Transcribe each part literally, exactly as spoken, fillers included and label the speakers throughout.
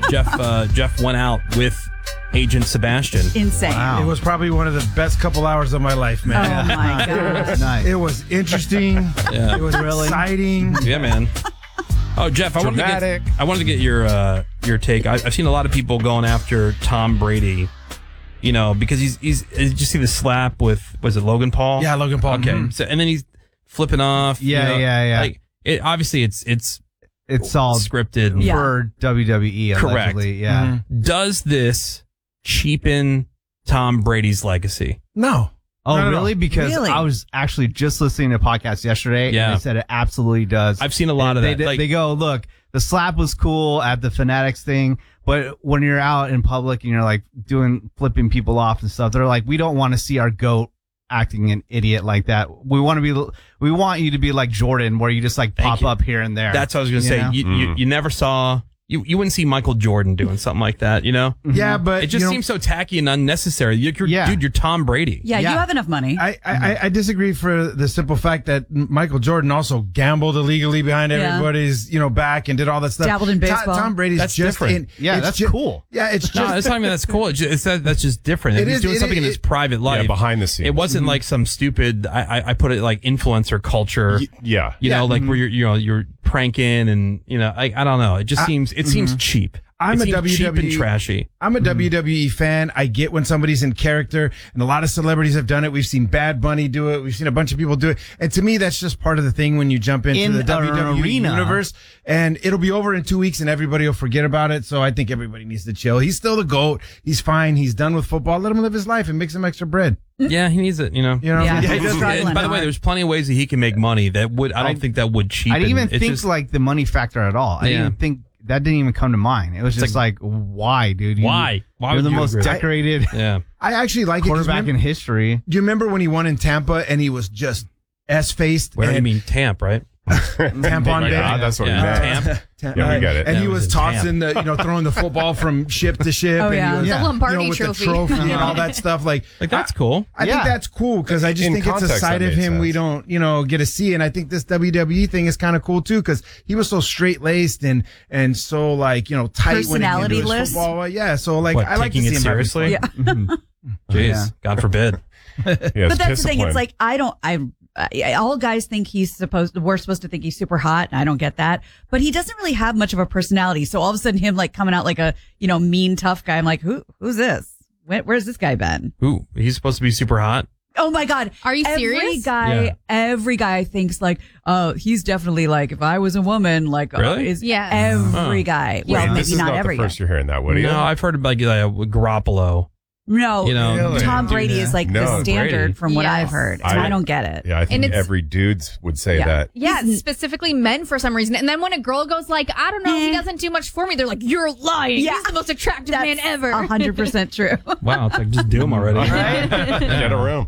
Speaker 1: Jeff uh, Jeff went out with Agent Sebastian.
Speaker 2: Insane.
Speaker 3: Wow.
Speaker 4: It was probably one of the best couple hours of my life,
Speaker 2: Oh,
Speaker 4: man.
Speaker 2: my God.
Speaker 3: Nice.
Speaker 4: It was interesting.
Speaker 1: Yeah.
Speaker 4: It was exciting.
Speaker 1: Yeah, man. Oh, Jeff, I wanted, to
Speaker 5: Dramatic.
Speaker 1: get, I wanted to get your uh, your take. I, I've seen a lot of people going after Tom Brady, you know, because he's he's. Did you see the slap with was it Logan Paul?
Speaker 4: Yeah, Logan Paul.
Speaker 1: Okay,
Speaker 4: Mhm.
Speaker 1: so and then he's flipping off.
Speaker 3: Yeah,
Speaker 1: you know,
Speaker 3: yeah, yeah.
Speaker 1: Like it, obviously, it's it's
Speaker 3: It's all
Speaker 1: scripted.
Speaker 2: Yeah.
Speaker 3: for W W E,
Speaker 1: Correct.
Speaker 3: allegedly. Yeah.
Speaker 4: Mhm.
Speaker 1: Does this cheapen Tom Brady's legacy?
Speaker 4: No.
Speaker 3: Oh,
Speaker 4: No, no, no.
Speaker 3: really? Because
Speaker 2: Really?
Speaker 3: I was actually just listening to a podcast yesterday,
Speaker 1: Yeah.
Speaker 3: and they said it absolutely does.
Speaker 1: I've seen a lot of
Speaker 3: they,
Speaker 1: that.
Speaker 3: They,
Speaker 1: Like-
Speaker 3: they go, look, the slap was cool at the Fanatics thing, but when you're out in public and you're like doing flipping people off and stuff, they're like, we don't want to see our GOAT acting an idiot like that. We want to be, we want you to be like Jordan, where you just like
Speaker 1: Thank
Speaker 3: pop
Speaker 1: you.
Speaker 3: up here and there.
Speaker 1: That's what I was going to
Speaker 3: You
Speaker 1: say.
Speaker 3: know?
Speaker 1: You, you you never saw you you wouldn't see Michael Jordan doing something like that. You know,
Speaker 4: Yeah, but
Speaker 1: it just
Speaker 4: you know,
Speaker 1: seems so tacky and unnecessary. You're, you're-
Speaker 3: Yeah.
Speaker 1: dude, you're Tom Brady.
Speaker 2: Yeah,
Speaker 3: Yeah.
Speaker 2: you have enough money.
Speaker 4: I, I, I disagree for the simple fact that Michael Jordan also gambled illegally behind
Speaker 2: Yeah.
Speaker 4: everybody's, you know, back and did all that stuff.
Speaker 2: Dabbled in
Speaker 4: Tom-
Speaker 2: baseball.
Speaker 4: Tom, Brady's
Speaker 1: That's
Speaker 4: just
Speaker 1: different.
Speaker 4: in-
Speaker 3: Yeah,
Speaker 4: it's
Speaker 3: that's
Speaker 4: ju-
Speaker 3: cool.
Speaker 4: Yeah, it's just.
Speaker 1: No, it's not even that's cool. It's, just, it's that, that's just different.
Speaker 4: It
Speaker 1: He's
Speaker 4: is-
Speaker 1: doing
Speaker 4: it-
Speaker 1: something in
Speaker 4: it-
Speaker 1: his private life.
Speaker 5: Yeah, behind the scenes.
Speaker 1: It wasn't like some stupid. I, I I put it like influencer culture.
Speaker 5: Y- yeah.
Speaker 1: You know,
Speaker 4: Yeah.
Speaker 1: like where you're you know you're pranking and you know I I don't know. It just
Speaker 4: I-
Speaker 1: seems it seems cheap.
Speaker 4: I'm
Speaker 1: it
Speaker 4: a
Speaker 1: seems
Speaker 4: W
Speaker 1: cheap
Speaker 4: W E
Speaker 1: and trashy.
Speaker 4: I'm a W W E fan. I get when somebody's in character, and a lot of celebrities have done it. We've seen Bad Bunny do it. We've seen a bunch of people do it. And to me, that's just part of the thing when you jump into
Speaker 3: In
Speaker 4: the
Speaker 3: an
Speaker 4: W W E
Speaker 3: arena.
Speaker 4: universe. And it'll be over in two weeks, and everybody will forget about it. So I think everybody needs to chill. He's still the GOAT. He's fine. He's done with football. Let him live his life and make some extra bread.
Speaker 1: Yeah, he needs it. You know.
Speaker 4: You know?
Speaker 2: Yeah.
Speaker 4: Yeah,
Speaker 2: He's
Speaker 4: just-
Speaker 2: struggling
Speaker 1: And by the way,
Speaker 2: hard.
Speaker 1: there's plenty of ways that he can make money that would I don't
Speaker 3: I-
Speaker 1: think that would cheapen.
Speaker 3: I didn't even
Speaker 1: It's
Speaker 3: think
Speaker 1: just-
Speaker 3: like the money factor at all. I
Speaker 1: Yeah.
Speaker 3: didn't even think that didn't even come to mind. It was
Speaker 1: It's
Speaker 3: just like, why, dude? You,
Speaker 1: Why? Why
Speaker 3: You're
Speaker 1: would
Speaker 3: the
Speaker 1: you
Speaker 3: most
Speaker 1: agree?
Speaker 3: decorated
Speaker 1: Yeah.
Speaker 4: I actually like it. 'cause
Speaker 3: quarterback in
Speaker 4: remember-
Speaker 3: history.
Speaker 4: Do you remember when he won in Tampa and he was just S-faced?
Speaker 1: Where do you
Speaker 4: and
Speaker 1: mean Tamp, right?
Speaker 4: Tampon
Speaker 5: Oh my
Speaker 4: Day?
Speaker 5: God, that's what
Speaker 1: Yeah,
Speaker 5: he meant.
Speaker 1: Tamp.
Speaker 4: Ta-
Speaker 5: Yeah, we
Speaker 4: uh,
Speaker 5: got it.
Speaker 4: And
Speaker 1: Yeah,
Speaker 4: he
Speaker 1: it
Speaker 4: was
Speaker 1: was
Speaker 4: tossing the, you know, throwing the football from ship to ship.
Speaker 2: Oh,
Speaker 4: and
Speaker 2: yeah.
Speaker 4: he was,
Speaker 2: The
Speaker 4: you
Speaker 6: Lombardi
Speaker 4: know, with
Speaker 6: trophy.
Speaker 4: the trophy and all that stuff. Like,
Speaker 1: Like that's
Speaker 4: I,
Speaker 1: cool.
Speaker 4: I
Speaker 3: Yeah.
Speaker 4: think that's cool because I just
Speaker 5: In
Speaker 4: think it's a
Speaker 5: context,
Speaker 4: side
Speaker 5: that
Speaker 4: of
Speaker 5: made
Speaker 4: him we
Speaker 5: sense.
Speaker 4: don't, you know, get to see. And I think this W W E thing is kind of cool too because he was so straight laced and and so like you know tight when it came to his
Speaker 2: Personality-less?
Speaker 4: football. Yeah, so like
Speaker 1: What,
Speaker 4: I like to
Speaker 1: taking
Speaker 4: see
Speaker 1: it
Speaker 4: him having
Speaker 1: seriously?
Speaker 4: fun.
Speaker 2: Yeah.
Speaker 1: Jeez,
Speaker 3: Yeah.
Speaker 1: God forbid.
Speaker 5: Yes,
Speaker 2: But that's the thing.
Speaker 5: discipline.
Speaker 2: It's like I don't. I, I all guys think he's supposed. We're supposed to think he's super hot, and I don't get that. But he doesn't really have much of a personality. So all of a sudden, him like coming out like a you know mean tough guy. I'm like, who? Who's this? Where, where's this guy been?
Speaker 1: Ooh, he's supposed to be super hot.
Speaker 2: Oh my God!
Speaker 6: Are you
Speaker 2: every
Speaker 6: serious?
Speaker 2: guy,
Speaker 1: Yeah.
Speaker 2: every guy thinks like, oh, he's definitely like, if I was a woman, like, uh,
Speaker 1: Really?
Speaker 2: is
Speaker 6: Yes.
Speaker 2: every
Speaker 1: Huh.
Speaker 2: guy. Well,
Speaker 5: Wait,
Speaker 2: maybe
Speaker 5: this is
Speaker 2: not
Speaker 5: not
Speaker 2: every
Speaker 5: the
Speaker 2: guy.
Speaker 5: first you're hearing that, Woody.
Speaker 1: No, I've heard about like uh, Garoppolo.
Speaker 2: No,
Speaker 1: You know,
Speaker 5: Really?
Speaker 2: Tom
Speaker 1: Dude,
Speaker 2: Brady is like
Speaker 5: No,
Speaker 2: the standard
Speaker 1: Brady.
Speaker 2: from what
Speaker 6: Yes.
Speaker 2: I've heard, and
Speaker 5: I-
Speaker 2: I, don't get it.
Speaker 5: Yeah, I think
Speaker 6: And it's-
Speaker 5: every dudes would say
Speaker 2: Yeah.
Speaker 5: that.
Speaker 6: Yeah,
Speaker 2: He's-
Speaker 6: specifically men for some reason. And then when a girl goes like, I don't know, he
Speaker 2: Eh.
Speaker 6: doesn't do much for me, they're like, you're lying.
Speaker 2: Yeah.
Speaker 6: He's the most attractive
Speaker 2: That's
Speaker 6: man ever.
Speaker 2: a hundred percent true.
Speaker 1: Wow, it's like just do him already.
Speaker 5: Get around.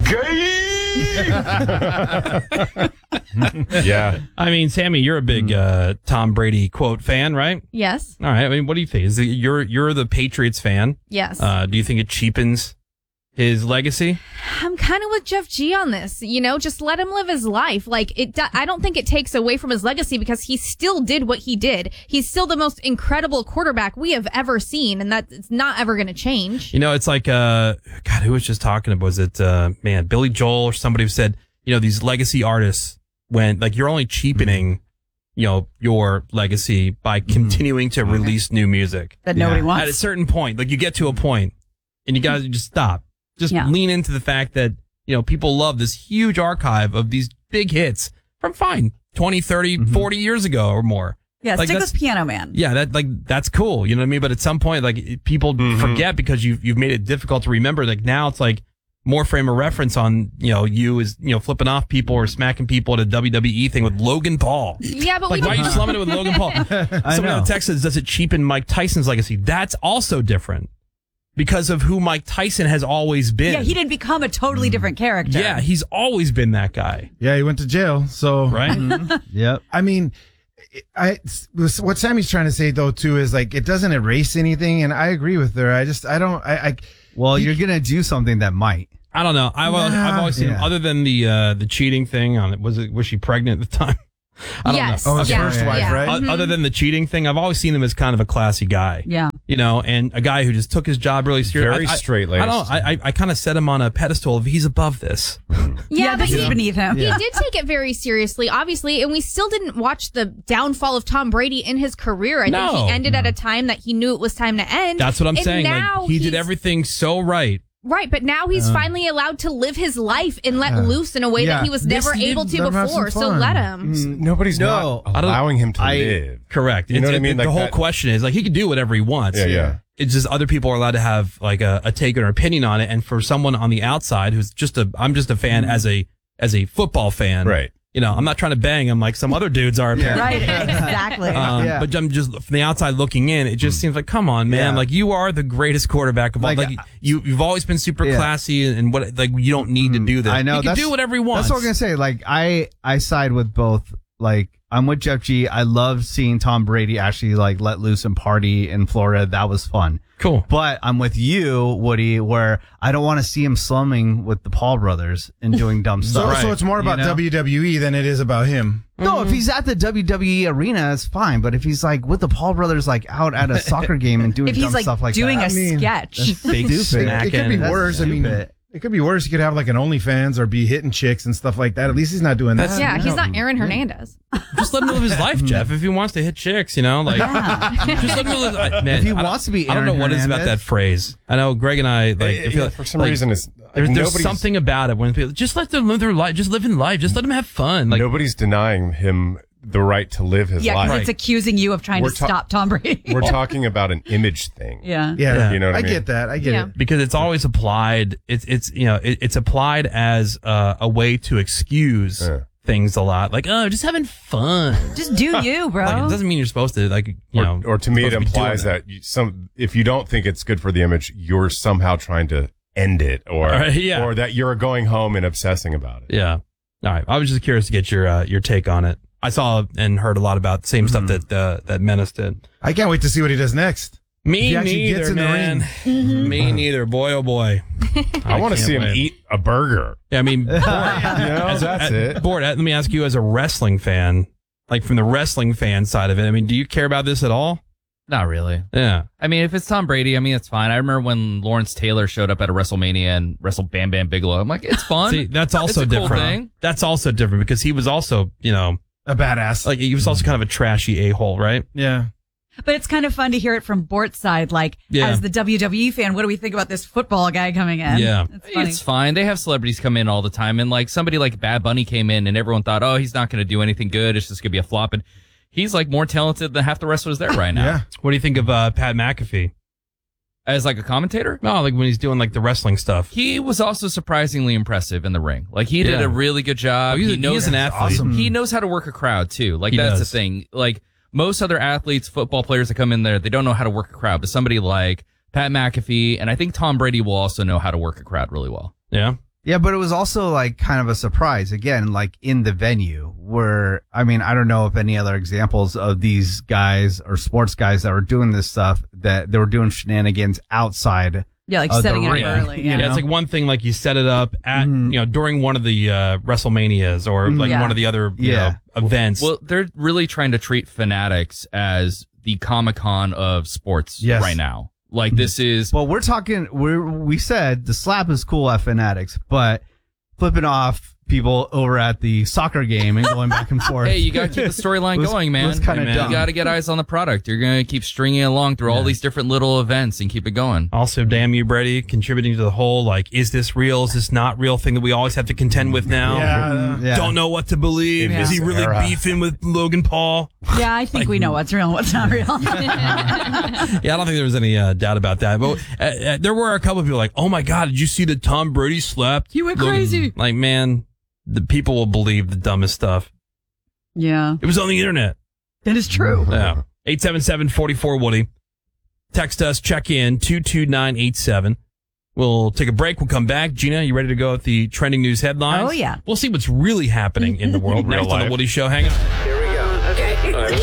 Speaker 5: Yeah.
Speaker 1: I mean, Sammy, you're a big uh, Tom Brady quote fan, right?
Speaker 6: Yes.
Speaker 1: All right. I mean, what do you think? Is it, you're you're the Patriots fan?
Speaker 6: Yes.
Speaker 1: Uh, do you think it cheapens his legacy?
Speaker 6: I'm kind of with Jeff G on this. You know, just let him live his life. Like it, do- I don't think it takes away from his legacy because he still did what he did. He's still the most incredible quarterback we have ever seen, and that it's not ever going to change.
Speaker 1: You know, it's like uh, God, who was just talking about? Was it uh, man, Billy Joel or somebody who said, you know, these legacy artists when like you're only cheapening, you know, your legacy by continuing to release new music.
Speaker 2: That nobody
Speaker 4: Yeah.
Speaker 2: wants.
Speaker 1: At a certain point, like you get to a point and you guys just stop. Just
Speaker 2: Yeah.
Speaker 1: lean into the fact that, you know, people love this huge archive of these big hits from fine twenty, thirty, forty years ago or more.
Speaker 2: yeah,
Speaker 1: like
Speaker 2: stick
Speaker 1: that's-
Speaker 2: with Piano Man.
Speaker 1: Yeah, that like that's cool. You know what I mean? But at some point, like it- people forget because you've you've made it difficult to remember. Like now it's like more frame of reference on, you know, you is, you know, flipping off people or smacking people at a W W E thing with Logan Paul.
Speaker 6: Yeah, but
Speaker 1: Like,
Speaker 6: we
Speaker 1: why are you
Speaker 6: don't.
Speaker 1: slumming it with Logan Paul? Somebody
Speaker 3: know.
Speaker 1: on text says, does it cheapen Mike Tyson's legacy? That's also different because of who Mike Tyson has always been.
Speaker 2: Yeah, he didn't become a totally different character.
Speaker 1: Yeah, he's always been that guy,
Speaker 4: Yeah, he went to jail. So
Speaker 1: right?
Speaker 3: Yep.
Speaker 4: I mean, I what Sammy's trying to say though too is like it doesn't erase anything, and I agree with her. I just I don't I. I
Speaker 3: Well, you're gonna do something that might.
Speaker 1: I don't know. I've, always, I've always seen him,
Speaker 3: Yeah.
Speaker 1: other than the uh, the cheating thing on it. Was it was she pregnant at the time? I don't
Speaker 6: Yes.
Speaker 1: know.
Speaker 4: Oh, his
Speaker 6: yeah.
Speaker 4: first wife,
Speaker 6: yeah.
Speaker 4: right?
Speaker 1: O- Other than the cheating thing, I've always seen him as kind of a classy guy.
Speaker 2: Yeah.
Speaker 1: you know, and a guy who just took his job really seriously.
Speaker 5: Very
Speaker 1: I, I,
Speaker 5: straight-laced.
Speaker 1: I don't know. I, I, I kind of set him on a pedestal of he's above this.
Speaker 2: Yeah,
Speaker 6: but
Speaker 2: this is
Speaker 6: he,
Speaker 2: beneath him.
Speaker 6: he did take it very seriously, obviously, and we still didn't watch the downfall of Tom Brady in his career. I
Speaker 1: No.
Speaker 6: think he ended at a time that he knew it was time to end.
Speaker 1: That's what I'm
Speaker 6: and
Speaker 1: saying.
Speaker 6: Now
Speaker 1: Like, he did
Speaker 6: he's-
Speaker 1: everything so right.
Speaker 6: Right, but now he's finally allowed to live his life and let
Speaker 4: Yeah.
Speaker 6: loose in a way
Speaker 4: Yeah.
Speaker 6: that he was
Speaker 4: This
Speaker 6: never
Speaker 4: kid,
Speaker 6: able to
Speaker 4: let him have
Speaker 6: before.
Speaker 4: some
Speaker 6: So
Speaker 4: fun.
Speaker 6: let him.
Speaker 5: Nobody's
Speaker 3: No,
Speaker 5: not
Speaker 1: I don't-
Speaker 5: allowing him to
Speaker 3: I-
Speaker 5: live.
Speaker 1: Correct.
Speaker 5: You know
Speaker 1: It's-
Speaker 5: what I
Speaker 1: it-
Speaker 5: mean?
Speaker 1: The
Speaker 5: Like
Speaker 1: whole
Speaker 5: that-
Speaker 1: question is like he can do whatever he wants.
Speaker 5: Yeah, yeah.
Speaker 1: It's just other people are allowed to have like a, a take or opinion on it. And for someone on the outside who's just a, I'm just a fan as a as a football fan.
Speaker 5: Right.
Speaker 1: You know, I'm not trying to bang him like some other dudes are. apparently.
Speaker 2: Right, exactly.
Speaker 1: Um,
Speaker 3: Yeah.
Speaker 1: But I'm just from the outside looking in. It just seems like, come on, man!
Speaker 3: Yeah.
Speaker 1: Like you are the greatest quarterback of all.
Speaker 3: Like,
Speaker 1: Like you, you've always been super
Speaker 3: Yeah.
Speaker 1: classy, and what like you don't need to do this.
Speaker 3: I know.
Speaker 1: You can
Speaker 3: that's,
Speaker 1: do whatever you want.
Speaker 3: That's what I'm gonna say. Like I, I side with both. Like I'm with Jeff G. I love seeing Tom Brady actually like let loose and party in Florida. That was fun.
Speaker 1: Cool.
Speaker 3: But I'm with you, Woody, where I don't want to see him slumming with the Paul brothers and doing dumb
Speaker 4: So,
Speaker 3: stuff.
Speaker 4: so it's more
Speaker 3: You
Speaker 4: about
Speaker 3: know?
Speaker 4: W W E than it is about him.
Speaker 3: No, if he's at the W W E arena, it's fine. But if he's like with the Paul brothers, like out at a soccer game and doing
Speaker 2: if
Speaker 3: dumb
Speaker 2: he's like,
Speaker 3: stuff like
Speaker 2: doing
Speaker 3: that,
Speaker 2: a
Speaker 4: I mean,
Speaker 2: sketch.
Speaker 1: Big
Speaker 3: stupid.
Speaker 4: It,
Speaker 1: snack
Speaker 4: it could be
Speaker 1: and-
Speaker 3: That's
Speaker 4: worse. I mean,
Speaker 3: stupid.
Speaker 4: it could be worse. You could have like an OnlyFans or be hitting chicks and stuff like that. At least he's not doing that.
Speaker 6: Yeah, he's not Aaron Hernandez.
Speaker 1: Just let him live his life, Jeff. If he wants to hit chicks, you know, like just let him live his life. Man,
Speaker 3: If he
Speaker 1: I don't-
Speaker 3: wants to be
Speaker 1: I don't know
Speaker 3: Aaron
Speaker 1: what it is about
Speaker 3: Hernandez.
Speaker 1: that phrase. I know Greg and I like.
Speaker 5: Eh,
Speaker 1: I feel
Speaker 5: yeah, for some
Speaker 1: like,
Speaker 5: reason, it's like,
Speaker 1: there's, there's
Speaker 5: nobody's-
Speaker 1: something about it when people just let them live their life. Just live in life. Just let them have fun. Like
Speaker 5: nobody's denying him the right to live his
Speaker 2: Yeah, because
Speaker 5: life.
Speaker 2: it's accusing you of trying
Speaker 5: We're
Speaker 2: to
Speaker 5: ta-
Speaker 2: stop Tom Brady.
Speaker 5: We're talking about an image thing.
Speaker 2: yeah.
Speaker 4: Yeah,
Speaker 5: You know what I
Speaker 4: I
Speaker 5: mean?
Speaker 4: get that. I get
Speaker 6: Yeah.
Speaker 4: it.
Speaker 1: because it's always applied. It's it's you know it, it's applied as uh, a way to excuse
Speaker 5: Yeah.
Speaker 1: things a lot. Like oh, just having fun.
Speaker 2: Just do you, bro.
Speaker 1: Like, it doesn't mean you're supposed to like you
Speaker 5: Or,
Speaker 1: know.
Speaker 5: or to me, it
Speaker 1: supposed to be doing
Speaker 5: implies that you, some if you don't think it's good for the image, you're somehow trying to end it, or
Speaker 1: Right, yeah.
Speaker 5: or that you're going home and obsessing about it.
Speaker 1: Yeah. All right. I was just curious to get your uh, your take on it. I saw and heard a lot about the same stuff that uh, that Menace did.
Speaker 4: I can't wait to see what he does next. If
Speaker 1: Me
Speaker 4: he actually
Speaker 1: neither,
Speaker 4: gets in the
Speaker 1: man.
Speaker 4: ring.
Speaker 1: Me neither. Boy, oh boy.
Speaker 5: I, want to
Speaker 1: can't
Speaker 5: see him
Speaker 1: wait.
Speaker 5: eat a burger.
Speaker 1: Yeah, I mean, Bort,
Speaker 5: You know, that's it.
Speaker 1: Bort, let me ask you, as a wrestling fan, like from the wrestling fan side of it. I mean, do you care about this at all?
Speaker 7: Not really.
Speaker 1: Yeah.
Speaker 7: I mean, if it's Tom Brady, I mean, it's fine. I remember when Lawrence Taylor showed up at a WrestleMania and wrestled Bam Bam Bigelow. I'm like, it's fun.
Speaker 1: See, that's also
Speaker 7: It's a cool
Speaker 1: different.
Speaker 7: thing.
Speaker 1: That's also different because he was also, you know,
Speaker 4: A badass.
Speaker 1: like he was also kind of a trashy a hole, right?
Speaker 4: yeah.
Speaker 2: But it's kind of fun to hear it from Bort's side. Like,
Speaker 1: Yeah.
Speaker 2: as the W W E fan, what do we think about this football guy coming in?
Speaker 1: Yeah.
Speaker 2: It's funny.
Speaker 7: It's fine. They have celebrities come in all the time. And like somebody like Bad Bunny came in and everyone thought, oh, he's not going to do anything good. It's just going to be a flop. And he's like more talented than half the wrestlers there right now.
Speaker 4: Yeah.
Speaker 1: What do you think of uh, Pat McAfee?
Speaker 7: As like a commentator,
Speaker 1: No, like when he's doing like the wrestling stuff.
Speaker 7: he was also surprisingly impressive in the ring. Like he did
Speaker 1: Yeah.
Speaker 7: a really good job.
Speaker 1: Oh, he's a-
Speaker 7: he knows
Speaker 1: he is an athlete.
Speaker 4: awesome.
Speaker 7: He knows how to work a crowd too. Like
Speaker 1: He
Speaker 7: that's
Speaker 1: does.
Speaker 7: the thing. Like most other athletes, football players that come in there, they don't know how to work a crowd. But somebody like Pat McAfee, and I think Tom Brady will also know how to work a crowd really well.
Speaker 1: Yeah.
Speaker 3: Yeah, but it was also like kind of a surprise again, like in the venue where, I mean, I don't know if any other examples of these guys or sports guys that were doing this stuff that they were doing shenanigans outside.
Speaker 2: yeah, like
Speaker 3: Uh, the
Speaker 2: setting it up
Speaker 3: ring.
Speaker 2: early.
Speaker 1: Yeah,
Speaker 2: Yeah.
Speaker 1: it's like one thing like you set it up at
Speaker 3: Mhm.
Speaker 1: you know during one of the uh, WrestleManias or like
Speaker 2: Yeah.
Speaker 1: one of the other you
Speaker 3: Yeah.
Speaker 1: know, events.
Speaker 7: Well, they're really trying to treat Fanatics as the Comic Con of sports
Speaker 4: Yes.
Speaker 7: right now. Like this is
Speaker 3: Well, we're talking, we're, we said the slap is cool at Fanatics, but flipping off people over at the soccer game and going back and forth.
Speaker 7: hey, you got to keep the storyline
Speaker 3: Was-
Speaker 7: going, man.
Speaker 3: was kinda
Speaker 7: Hey, man.
Speaker 3: dumb.
Speaker 7: You got to get eyes on the product. You're going to keep stringing along through all these different little events and keep it going.
Speaker 1: Also, damn you, Brady, contributing to the whole like, is this real? Is this not real thing that we always have to contend with now?
Speaker 4: Yeah.
Speaker 3: Yeah.
Speaker 1: Don't know what to believe.
Speaker 5: In
Speaker 1: Is he
Speaker 5: this
Speaker 1: really
Speaker 5: era.
Speaker 1: beefing with Logan Paul?
Speaker 2: Yeah, I think we know what's real and what's not real.
Speaker 1: Yeah, I don't think there was any uh, doubt about that. But uh, uh, there were a couple of people like, oh my God, did you see that Tom Brady slept?
Speaker 2: You went
Speaker 1: Logan-
Speaker 2: crazy.
Speaker 1: Like, man, the people will believe the dumbest stuff.
Speaker 2: Yeah,
Speaker 1: It was on the internet.
Speaker 2: that is true.
Speaker 1: Yeah. eight seven seven, four four, Woody. Text us, check in, two two nine eight seven. We'll take a break. We'll come back. Gina, you ready to go with the trending news headlines?
Speaker 2: Oh, yeah.
Speaker 1: We'll see what's really happening in the world
Speaker 5: Real
Speaker 1: next on the
Speaker 5: life.
Speaker 1: Woody Show. Hang on.
Speaker 8: Here we go. Okay. All right, one,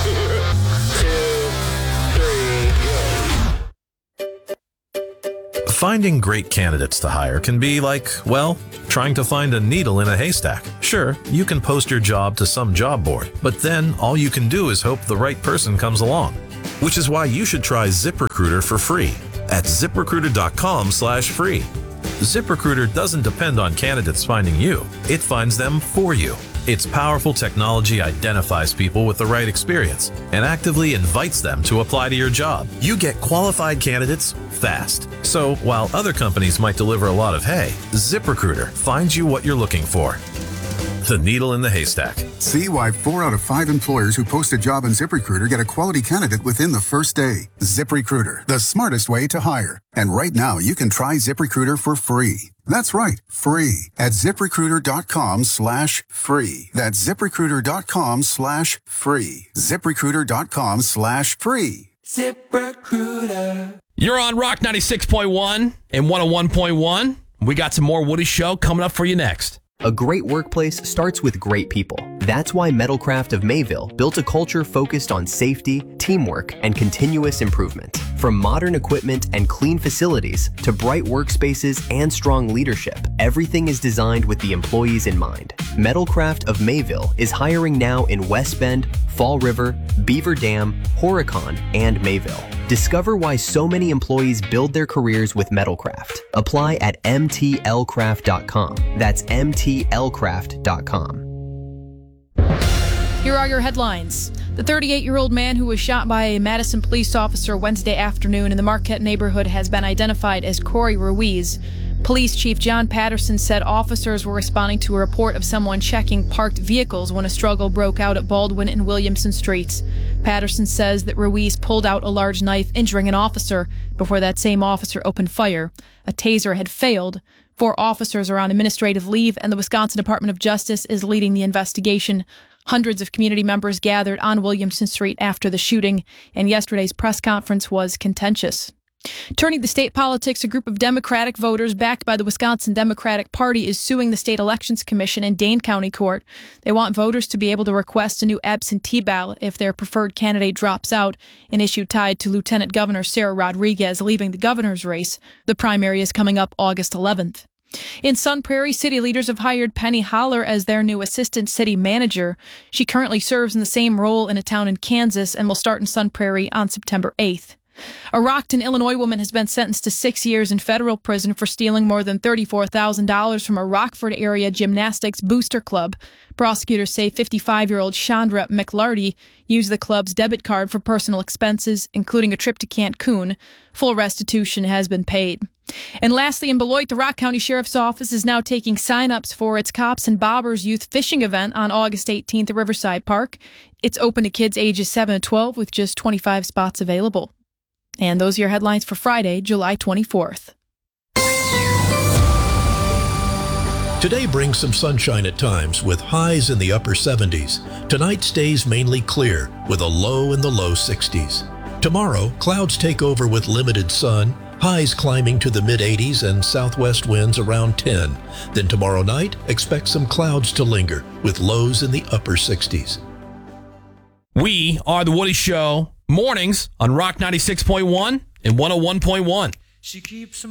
Speaker 8: two, three, go.
Speaker 9: Finding great candidates to hire can be like, well, trying to find a needle in a haystack. Sure, you can post your job to some job board, but then all you can do is hope the right person comes along. which is why you should try ZipRecruiter for free at ZipRecruiter.com slash free. ZipRecruiter doesn't depend on candidates finding you. It finds them for you. Its powerful technology identifies people with the right experience and actively invites them to apply to your job. You get qualified candidates fast. So while other companies might deliver a lot of hay, ZipRecruiter finds you what you're looking for. The needle in the haystack.
Speaker 10: See why four out of five employers who post a job on ZipRecruiter get a quality candidate within the first day. ZipRecruiter, the smartest way to hire. And right now, you can try ZipRecruiter for free. That's right, free at ZipRecruiter.com slash free. That's ZipRecruiter.com slash free. ZipRecruiter.com slash free.
Speaker 1: ZipRecruiter. You're on Rock ninety-six point one and one oh one point one. We got some more Woody Show coming up for you next.
Speaker 11: A great workplace starts with great people. That's why Metalcraft of Mayville built a culture focused on safety, teamwork, and continuous improvement. From modern equipment and clean facilities to bright workspaces and strong leadership, everything is designed with the employees in mind. Metalcraft of Mayville is hiring now in West Bend, Fall River, Beaver Dam, Horicon, and Mayville. Discover why so many employees build their careers with Metalcraft. Apply at M T L craft dot com. That's M T L craft dot com.
Speaker 12: Here are your headlines. The thirty-eight-year-old man who was shot by a Madison police officer Wednesday afternoon in the Marquette neighborhood has been identified as Corey Ruiz. Police Chief John Patterson said officers were responding to a report of someone checking parked vehicles when a struggle broke out at Baldwin and Williamson Streets. Patterson says that Ruiz pulled out a large knife, injuring an officer, before that same officer opened fire. A taser had failed. Four officers are on administrative leave, and the Wisconsin Department of Justice is leading the investigation. Hundreds of community members gathered on Williamson Street after the shooting, and yesterday's press conference was contentious. Turning to state politics, a group of Democratic voters backed by the Wisconsin Democratic Party is suing the State Elections Commission in Dane County Court. They want voters to be able to request a new absentee ballot if their preferred candidate drops out, an issue tied to Lieutenant Governor Sarah Rodriguez leaving the governor's race. The primary is coming up August eleventh. In Sun Prairie, city leaders have hired Penny Holler as their new assistant city manager. She currently serves in the same role in a town in Kansas and will start in Sun Prairie on September eighth. A Rockton, Illinois woman has been sentenced to six years in federal prison for stealing more than thirty-four thousand dollars from a Rockford area gymnastics booster club. Prosecutors say fifty-five-year-old Chandra McLarty used the club's debit card for personal expenses, including a trip to Cancun. Full restitution has been paid. And lastly, in Beloit, the Rock County Sheriff's Office is now taking sign-ups for its Cops and Bobbers Youth Fishing event on August eighteenth at Riverside Park. It's open to kids ages seven to twelve with just twenty-five spots available. And those are your headlines for Friday, July twenty-fourth.
Speaker 13: Today brings some sunshine at times with highs in the upper seventies. Tonight stays mainly clear with a low in the low sixties. Tomorrow, clouds take over with limited sun, highs climbing to the mid eighties and southwest winds around ten. Then tomorrow night, expect some clouds to linger with lows in the upper sixties.
Speaker 1: We are The Woody Show, mornings on Rock ninety-six point one and one oh one point one. She keeps